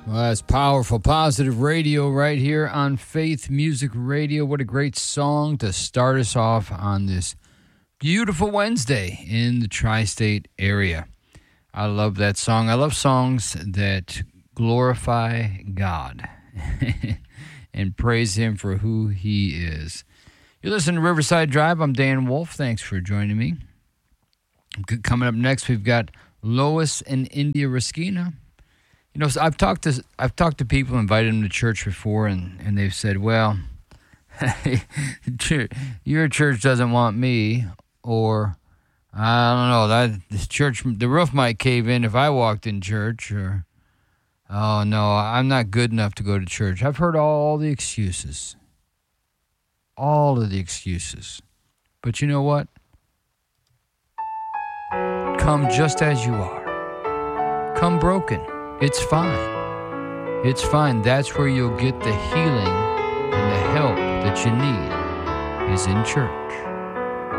Well, that's powerful, positive radio right here on Faith Music Radio. What a great song to start us off on this beautiful Wednesday in the tri-state area. I love that song. I love songs that glorify God and praise Him for who He is. You're listening to Riverside Drive. I'm Dan Wolf. Thanks for joining me. Coming up next, we've got Lois and India Riskina. You know, so I've talked to people, invited them to church before, and they've said, well, your church doesn't want me, or I don't know, that this church, the roof might cave in if I walked in church, or oh no, I'm not good enough to go to church. I've heard all the excuses. All of the excuses. But you know what? Come just as you are. Come broken. It's fine. It's fine. That's where you'll get the healing and the help that you need is in church.